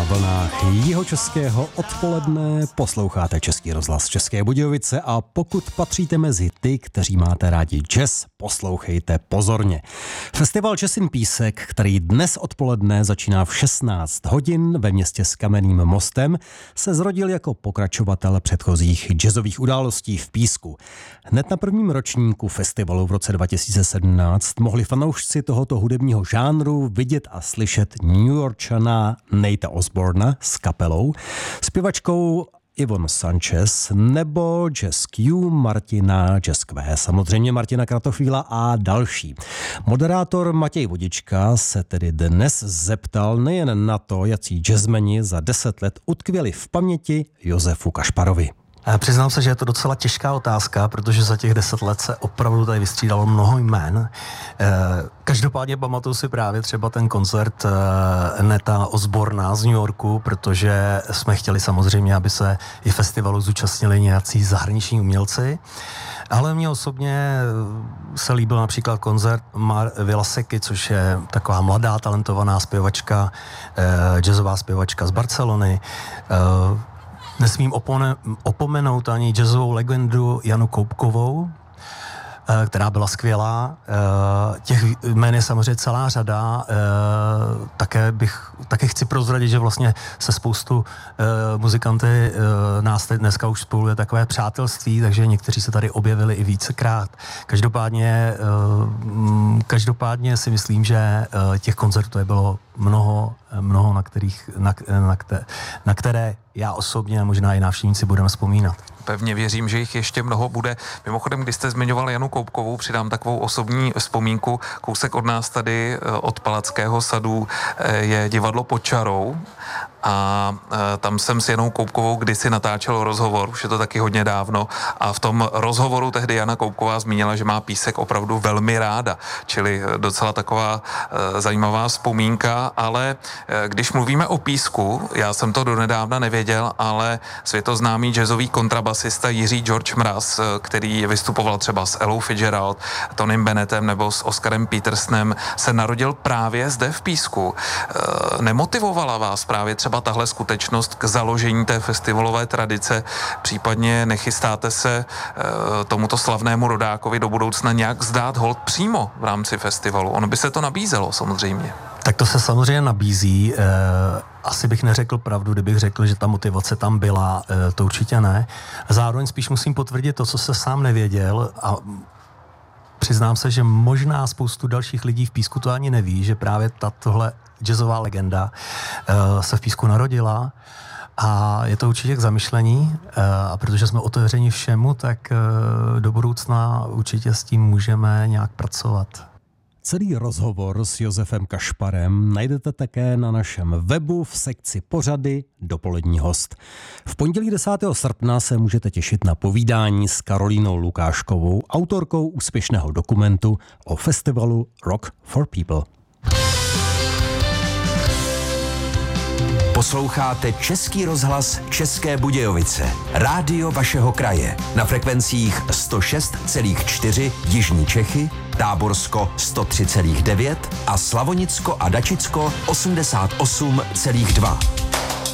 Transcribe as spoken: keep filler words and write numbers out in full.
vlnách jihočeského odpoledne posloucháte Český rozhlas České Budějovice a pokud patříte mezi ty, kteří máte rádi jazz, poslouchejte pozorně. Festival Jazz in Písek, který dnes odpoledne začíná v šestnáct hodin ve městě s Kamenným mostem, se zrodil jako pokračovatel předchozích jazzových událostí v Písku. Hned na prvním ročníku festivalu v roce dva tisíce sedmnáct mohli fanoušci tohoto hudebního žánru vidět a slyšet Newyorčana Natea Osborna s kapelou, zpěvačkou Yvonne Sanchez nebo Jazz Q Martina Jazz Q, samozřejmě Martina Kratochvíla a další. Moderátor Matěj Vodička se tedy dnes zeptal nejen na to, jací jazzmeni za deset let utkvěli v paměti Josefu Kašparovi. Přiznám se, že je to docela těžká otázka, protože za těch deset let se opravdu tady vystřídalo mnoho jmén. Každopádně pamatuju si právě třeba ten koncert Natea Osborna z New Yorku, protože jsme chtěli samozřejmě, aby se i festivalu zúčastnili nějací zahraniční umělci. Ale mně osobně se líbil například koncert Mar Vilaseky, což je taková mladá, talentovaná zpěvačka, jazzová zpěvačka z Barcelony. Nesmím opomenout ani jazzovou legendu Janu Koubkovou, která byla skvělá. Těch jmén je samozřejmě celá řada. Také, bych, také chci prozradit, že vlastně se spoustu muzikanty nás dneska už spojuje takové přátelství, takže někteří se tady objevili i vícekrát. Každopádně, každopádně si myslím, že těch koncertů bylo mnoho, mnoho na, kterých, na, na, které, na které já osobně a možná i návštěvníci budeme vzpomínat. Pevně věřím, že jich ještě mnoho bude. Mimochodem, když jste zmiňoval Janu Koubkovou, přidám takovou osobní vzpomínku. Kousek od nás tady, od Palackého sadu, je divadlo Pod čarou. A e, tam jsem s Janou Koubkovou kdysi natáčel rozhovor, už je to taky hodně dávno, a v tom rozhovoru tehdy Jana Koubková zmínila, že má Písek opravdu velmi ráda, čili docela taková e, zajímavá vzpomínka, ale e, když mluvíme o Písku, já jsem to donedávna nevěděl, ale světoznámý jazzový kontrabasista Jiří George Mraz, který vystupoval třeba s Ellou Fitzgerald, Tonym Bennettem nebo s Oscarem Petersonem, se narodil právě zde v Písku. E, nemotivovala vás právě třeba tahle skutečnost k založení té festivalové tradice, případně nechystáte se e, tomuto slavnému rodákovi do budoucna nějak zdát hold přímo v rámci festivalu? Ono by se to nabízelo samozřejmě. Tak to se samozřejmě nabízí. E, asi bych neřekl pravdu, kdybych řekl, že ta motivace tam byla. E, to určitě ne. Zároveň spíš musím potvrdit to, co se sám nevěděl, a přiznám se, že možná spoustu dalších lidí v Písku to ani neví, že právě tahle jazzová legenda uh, se v Písku narodila a je to určitě k zamyšlení uh, a protože jsme otevřeni všemu, tak uh, do budoucna určitě s tím můžeme nějak pracovat. Celý rozhovor s Josefem Kašparem najdete také na našem webu v sekci pořady Dopolední host. V pondělí desátého srpna se můžete těšit na povídání s Karolínou Lukáškovou, autorkou úspěšného dokumentu o festivalu Rock for People. Posloucháte Český rozhlas České Budějovice. Rádio vašeho kraje. Na frekvencích sto šest celá čtyři Jižní Čechy, Táborsko sto tři celá devět a Slavonicko a Dačicko osmdesát osm celá dva.